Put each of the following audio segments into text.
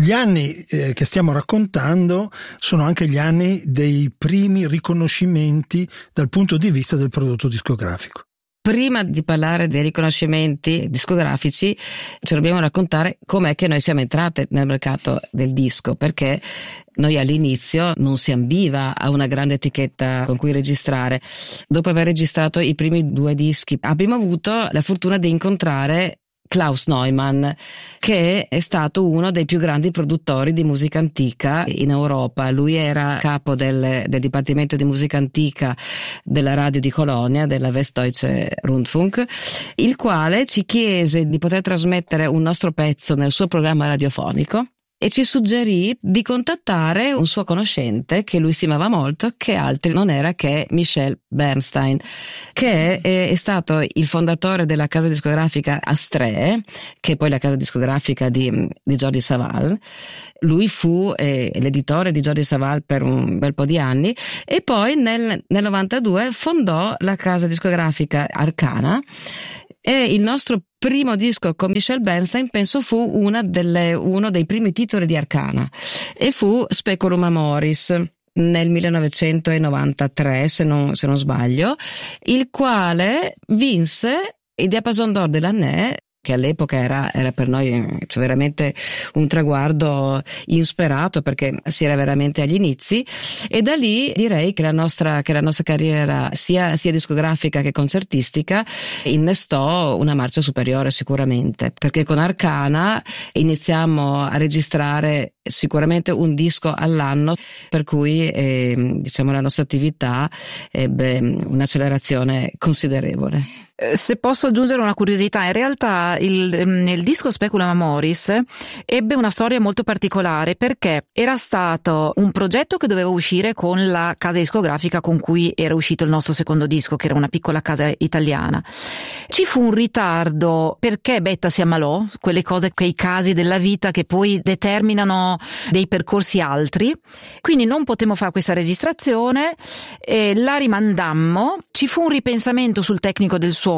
Gli anni che stiamo raccontando sono anche gli anni dei primi riconoscimenti dal punto di vista del prodotto discografico. Prima di parlare dei riconoscimenti discografici ci dobbiamo raccontare com'è che noi siamo entrate nel mercato del disco, perché noi all'inizio non si ambiva a una grande etichetta con cui registrare. Dopo aver registrato i primi 2 dischi abbiamo avuto la fortuna di incontrare Klaus Neumann, che è stato uno dei più grandi produttori di musica antica in Europa. Lui era capo del Dipartimento di Musica Antica della radio di Colonia, della Westdeutsche Rundfunk, il quale ci chiese di poter trasmettere un nostro pezzo nel suo programma radiofonico e ci suggerì di contattare un suo conoscente che lui stimava molto, che altri non era che Michel Bernstein, che è stato il fondatore della casa discografica Astrée, che è poi la casa discografica di Jordi Savall. Lui fu l'editore di Jordi Savall per un bel po' di anni e poi nel 92 fondò la casa discografica Arcana. E il nostro primo disco con Michel Bernstein penso fu uno dei primi titoli di Arcana e fu Speculum Amoris nel 1993 se non sbaglio, il quale vinse il Diapason d'Or de l'Année, che all'epoca era per noi veramente un traguardo insperato, perché si era veramente agli inizi, e da lì direi che la nostra carriera sia discografica che concertistica innestò una marcia superiore sicuramente, perché con Arcana iniziamo a registrare sicuramente un disco all'anno, per cui la nostra attività ebbe un'accelerazione considerevole. Se posso aggiungere una curiosità, in realtà il disco Speculum Amoris ebbe una storia molto particolare, perché era stato un progetto che doveva uscire con la casa discografica con cui era uscito il nostro secondo disco, che era una piccola casa italiana. Ci fu un ritardo perché Betta si ammalò, quei casi della vita che poi determinano dei percorsi altri, quindi non potemmo fare questa registrazione, la rimandammo, ci fu un ripensamento sul tecnico del suono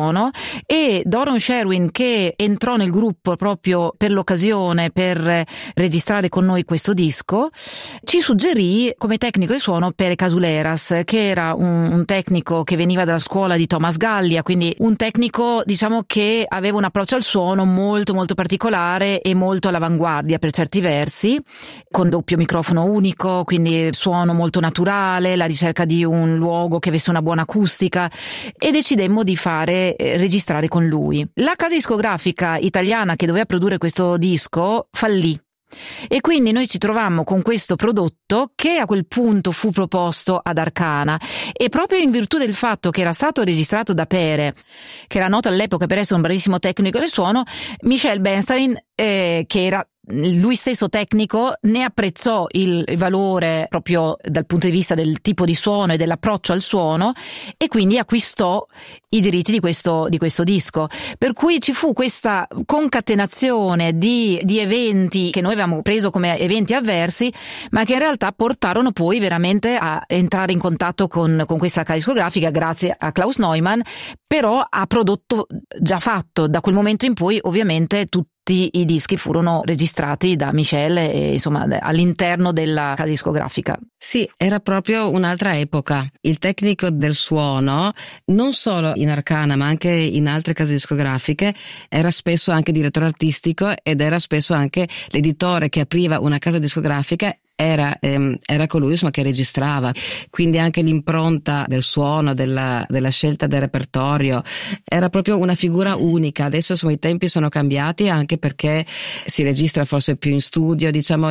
e Doron Sherwin, che entrò nel gruppo proprio per l'occasione per registrare con noi questo disco, ci suggerì come tecnico di suono Pere Casuleras, che era un tecnico che veniva dalla scuola di Thomas Gallia, quindi un tecnico che aveva un approccio al suono molto molto particolare e molto all'avanguardia per certi versi, con doppio microfono unico, quindi suono molto naturale, la ricerca di un luogo che avesse una buona acustica, e decidemmo di registrare con lui. La casa discografica italiana che doveva produrre questo disco fallì. E quindi noi ci trovammo con questo prodotto che a quel punto fu proposto ad Arcana, e proprio in virtù del fatto che era stato registrato da Pere, che era noto all'epoca per essere un bravissimo tecnico del suono, Michel Bernstein, che era lui stesso tecnico, ne apprezzò il valore proprio dal punto di vista del tipo di suono e dell'approccio al suono, e quindi acquistò i diritti di questo disco, per cui ci fu questa concatenazione di eventi che noi avevamo preso come eventi avversi, ma che in realtà portarono poi veramente a entrare in contatto con questa casa discografica grazie a Klaus Neumann, però a prodotto già fatto. Da quel momento in poi ovviamente tutti i dischi furono registrati da Michel e all'interno della casa discografica. Sì, era proprio un'altra epoca. Il tecnico del suono, non solo in Arcana ma anche in altre case discografiche, era spesso anche direttore artistico ed era spesso anche l'editore che apriva una casa discografica. Era colui che registrava, quindi anche l'impronta del suono, della scelta del repertorio, era proprio una figura unica. Adesso i tempi sono cambiati, anche perché si registra forse più in studio,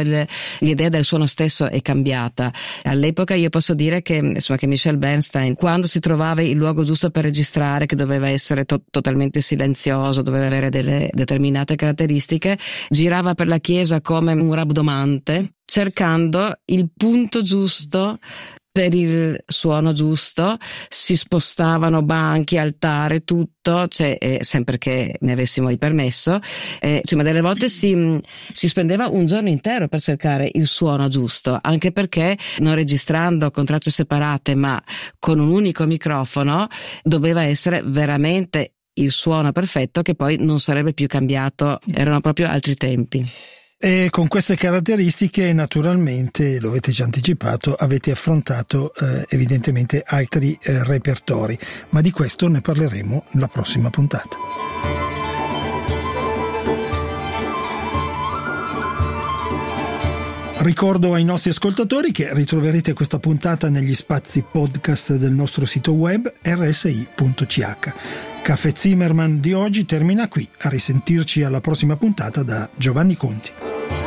l'idea del suono stesso è cambiata. All'epoca io posso dire che Michel Bernstein, quando si trovava il luogo giusto per registrare, che doveva essere totalmente silenzioso, doveva avere delle determinate caratteristiche, girava per la chiesa come un rabdomante, cercando il punto giusto per il suono giusto. Si spostavano banchi, altare, tutto, sempre che ne avessimo il permesso, ma delle volte si spendeva un giorno intero per cercare il suono giusto, anche perché non registrando con tracce separate ma con un unico microfono doveva essere veramente il suono perfetto, che poi non sarebbe più cambiato. Erano proprio altri tempi. E con queste caratteristiche, naturalmente, lo avete già anticipato, avete affrontato evidentemente altri repertori, ma di questo ne parleremo la prossima puntata. Ricordo ai nostri ascoltatori che ritroverete questa puntata negli spazi podcast del nostro sito web rsi.ch. Caffè Zimmermann di oggi termina qui. A risentirci alla prossima puntata da Giovanni Conti.